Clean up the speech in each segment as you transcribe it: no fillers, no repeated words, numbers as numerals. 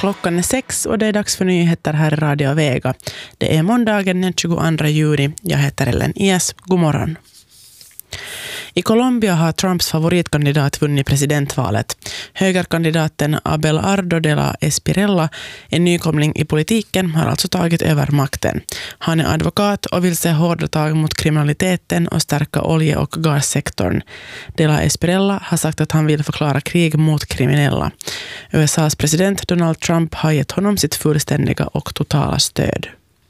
Klockan är 6 och det är dags för nyheter här i Radio Vega. Det är måndagen den 22 juni. Jag heter Ellen Ies. God morgon. I Colombia har Trumps favoritkandidat vunnit presidentvalet. Högerkandidaten Abelardo de la Espriella, en nykomling i politiken, har alltså tagit över makten. Han är advokat och vill se hårda tag mot kriminaliteten och stärka olje- och gassektorn. De la Espriella har sagt att han vill förklara krig mot kriminella. USAs president Donald Trump har gett honom sitt fullständiga och totala stöd.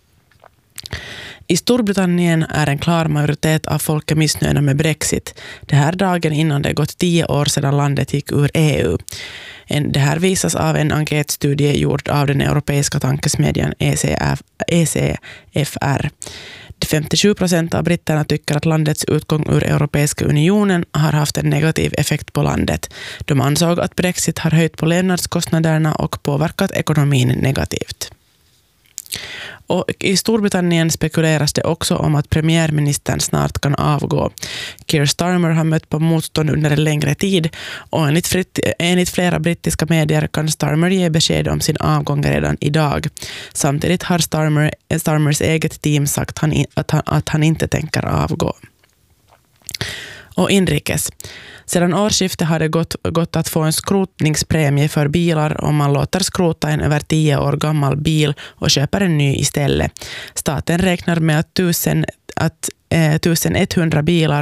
I Storbritannien är en klar majoritet av folket missnöjda med Brexit. Det här dagen innan det gått 10 år sedan landet gick ur EU. Det här visas av en enkätstudie gjord av den europeiska tankesmedjan ECFR. 57% av britterna tycker att landets utgång ur Europeiska unionen har haft en negativ effekt på landet. De ansåg att Brexit har höjt på levnadskostnaderna och påverkat ekonomin negativt. Och i Storbritannien spekuleras det också om att premiärministern snart kan avgå. Keir Starmer har mött på motstånd under en längre tid och enligt flera brittiska medier kan Starmer ge besked om sin avgång redan idag. Samtidigt har Starmers eget team sagt att han inte tänker avgå. Och inrikes. Sedan årsskiftet har det gått att få en skrotningspremie för bilar om man låter skrota en över 10 år gammal bil och köper en ny istället. Staten räknar med att 9100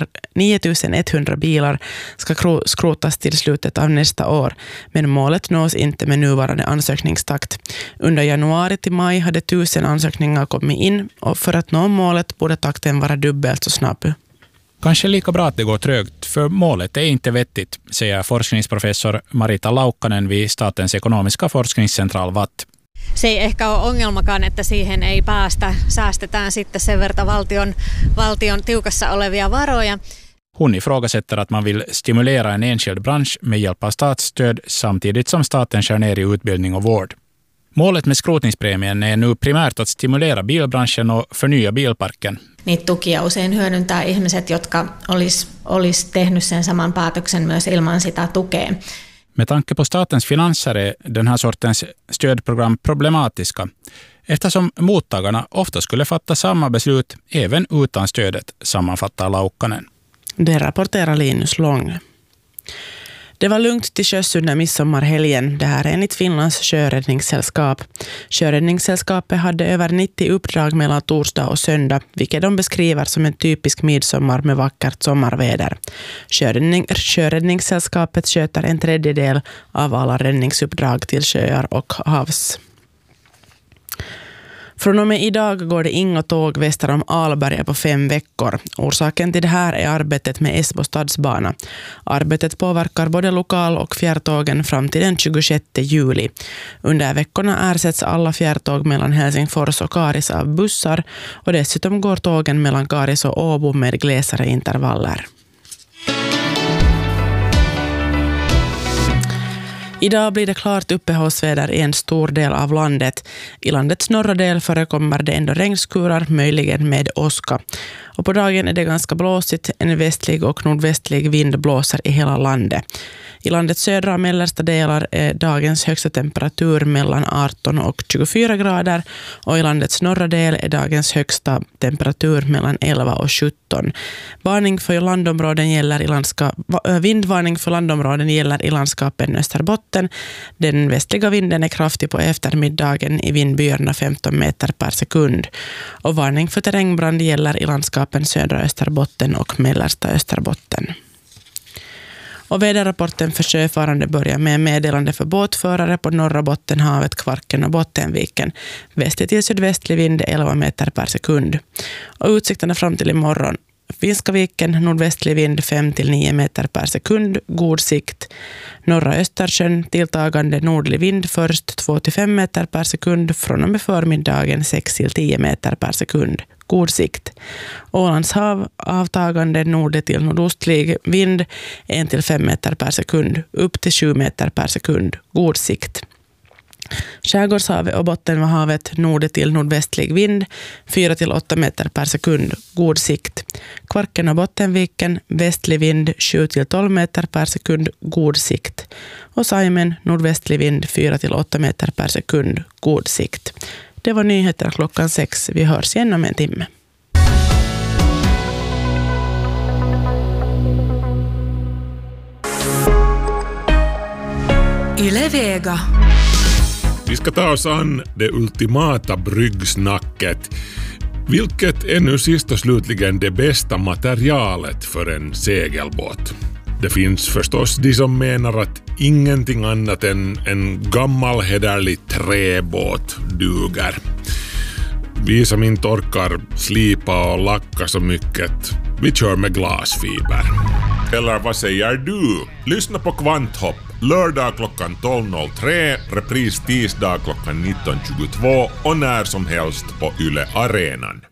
bilar ska skrotas till slutet av nästa år, men målet nås inte med nuvarande ansökningstakt. Under januari till maj hade 1000 ansökningar kommit in och för att nå målet borde takten vara dubbelt så snabb. Kanske lika bra att det går trögt, för målet är inte vettigt, säger forskningsprofessor Marita Laukkanen vid Statens ekonomiska forskningscentral VATT. Se ei ehkä ole ongelmakaan, että siihen ei päästä. Säästetään sitten sen verta valtion tiukassa olevia varoja. Hon ifrågasätter att man vill stimulera en enskild bransch med hjälp av statsstöd samtidigt som staten skär ner i utbildning och vård. Målet med skrotningspremien är nu primärt att stimulera bilbranschen och förnya bilparken. Niitä tukia usein hyödyntää ihmiset, jotka olisi tehnyt sen saman päätöksen myös ilman sitä tukea. Med tanke på statens finanser är den här sortens stödprogram problematiska, eftersom mottagarna ofta skulle fatta samma beslut även utan stödet, sammanfattar Laukkanen. Det rapporterar Linus Lång. Det var lugnt till sjöss under midsommarhelgen. Det här är enligt Finlands sjöräddningssällskap. Sjöräddningssällskapet hade över 90 uppdrag mellan torsdag och söndag, vilket de beskriver som en typisk midsommar med vackert sommarväder. Sjöräddningssällskapet sköter en tredjedel av alla räddningsuppdrag till sjöar och havs. Från och med idag går det inga tåg väster om Alberga på 5 veckor. Orsaken till det här är arbetet med Esbo stadsbana. Arbetet påverkar både lokal- och fjärrtågen fram till den 26 juli. Under veckorna ersätts alla fjärrtåg mellan Helsingfors och Karis av bussar och dessutom går tågen mellan Karis och Åbo med glesare intervaller. Idag blir det klart uppehållsväder i en stor del av landet. I landets norra del förekommer det ändå regnskurar, möjligen med åska. Och på dagen är det ganska blåsigt, en västlig och nordvästlig vind blåser i hela landet. I landets södra och mellersta delar är dagens högsta temperatur mellan 18 och 24 grader och i landets norra del är dagens högsta temperatur mellan 11 och 17. Vindvarning för landområden gäller i landskapen Österbotten. Den västliga vinden är kraftig på eftermiddagen i vindbyarna 15 meter per sekund. Och varning för terrängbrand gäller i landskapen södra Österbotten och mellersta Österbotten. Och väderrapporten för sjöfarande börjar med meddelande för båtförare på norra Bottenhavet, Kvarken och Bottenviken. Västlig till sydvästlig vind 11 meter per sekund. Och utsikterna fram till imorgon. Finska viken, nordvästlig vind 5-9 meter per sekund, god sikt. Norra Östersjön, tilltagande nordlig vind först 2-5 meter per sekund, från och med förmiddagen 6-10 meter per sekund, god sikt. Ålands hav, avtagande nordlig till nordostlig vind 1-5 meter per sekund, upp till 7 meter per sekund, god sikt. Skärgårdshavet och Bottenhavet nord till nordvästlig vind, 4-8 meter per sekund, god sikt. Kvarken och Bottenviken, västlig vind, 7-12 meter per sekund, god sikt. Och Saimen, nordvästlig vind, 4-8 meter per sekund, god sikt. Det var nyheterna klockan 6. Vi hörs igen om en timme. Yle Vega. Vi ska ta oss an det ultimata bryggsnacket. Vilket är nu sist och slutligen det bästa materialet för en segelbåt? Det finns förstås de som menar att ingenting annat än en gammal hederlig träbåt duger. Vi som inte orkar slipa och lacka så mycket, vi kör med glasfiber. Eller vad säger du? Lyssna på Kvanthopp. Lördag klockan 12.03, repris tisdag klockan 19.22 och när som helst på Yle Arenan.